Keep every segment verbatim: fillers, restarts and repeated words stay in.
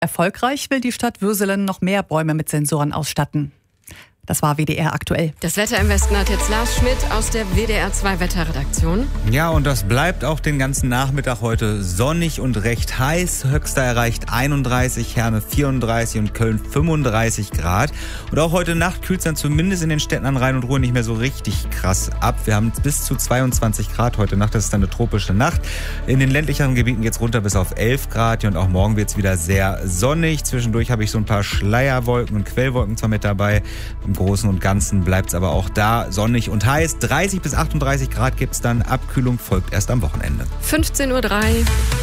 Erfolgreich will die Stadt Würselen noch mehr Bäume mit Sensoren ausstatten. Das war W D R aktuell. Das Wetter im Westen hat jetzt Lars Schmidt aus der W D R zwei Wetterredaktion. Ja, und das bleibt auch den ganzen Nachmittag heute sonnig und recht heiß. Höchster erreicht einunddreißig, Herne vierunddreißig und Köln fünfunddreißig Grad. Und auch heute Nacht kühlt es dann zumindest in den Städten an Rhein und Ruhr nicht mehr so richtig krass ab. Wir haben bis zu zweiundzwanzig Grad heute Nacht. Das ist dann eine tropische Nacht. In den ländlicheren Gebieten geht es runter bis auf elf Grad. Und auch morgen wird es wieder sehr sonnig. Zwischendurch habe ich so ein paar Schleierwolken und Quellwolken zwar mit dabei. Im Großen und Ganzen bleibt es aber auch da sonnig und heiß. dreißig bis achtunddreißig Grad gibt es dann. Abkühlung folgt erst am Wochenende. fünfzehn Uhr drei.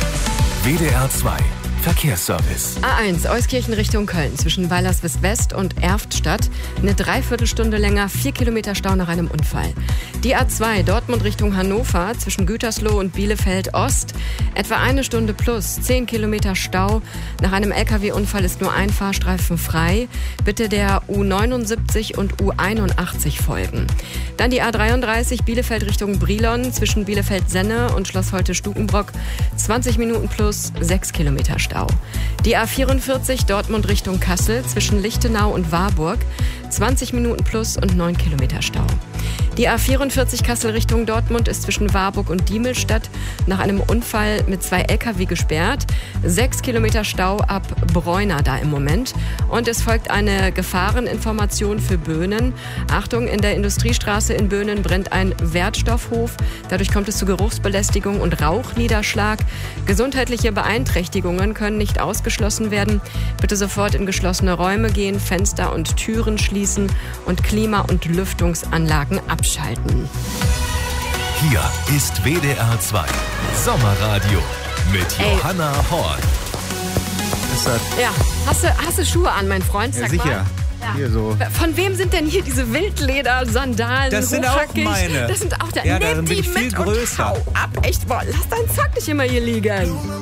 W D R zwei Verkehrsservice. A eins, Euskirchen Richtung Köln, zwischen Weilerswist West und Erftstadt. Eine Dreiviertelstunde länger, vier Kilometer Stau nach einem Unfall. Die A zwei, Dortmund Richtung Hannover, zwischen Gütersloh und Bielefeld Ost. Etwa eine Stunde plus, zehn Kilometer Stau. Nach einem L K W-Unfall ist nur ein Fahrstreifen frei. Bitte der U neunundsiebzig und U einundachtzig folgen. Dann die A dreiunddreißig, Bielefeld Richtung Brilon, zwischen Bielefeld-Senne und Schloss Holte-Stukenbrock. zwanzig Minuten plus, sechs Kilometer Stau. Die A vierundvierzig, Dortmund Richtung Kassel, zwischen Lichtenau und Warburg. zwanzig Minuten plus und neun Kilometer Stau. Die A vierundvierzig Kassel Richtung Dortmund ist zwischen Warburg und Diemelstadt nach einem Unfall mit zwei L K W gesperrt. sechs Kilometer Stau ab Bräuna da im Moment. Und es folgt eine Gefahreninformation für Böhnen. Achtung, in der Industriestraße in Böhnen brennt ein Wertstoffhof. Dadurch kommt es zu Geruchsbelästigung und Rauchniederschlag. Gesundheitliche Beeinträchtigungen können nicht ausgeschlossen werden. Bitte sofort in geschlossene Räume gehen, Fenster und Türen schließen und Klima- und Lüftungsanlagen abschalten. Hier ist W D R zwei Sommerradio mit Ey. Johanna Horn. Ist das Ja, hast du, hast du Schuhe an, mein Freund? ja, Sag sicher. mal. Ja. Hier so. Von wem sind denn hier diese Wildleder-Sandalen? Das sind auch hochhackig? meine. Das sind auch da. Ja, Nimm darin bin die ich viel mit größer. und hau ab. Echt, boah, lass deinen Zack nicht immer hier liegen.